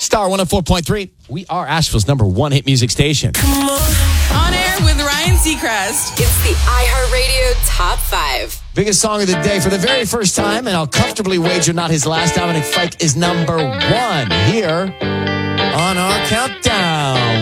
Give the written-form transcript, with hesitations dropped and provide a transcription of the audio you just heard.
Star 104.3. We are Asheville's #1 hit music station. On air with Ryan Seacrest. It's the iHeartRadio Top 5. Biggest song of the day for the very first time, and I'll comfortably wager not his last. Dominic Fike is #1 here on our countdown.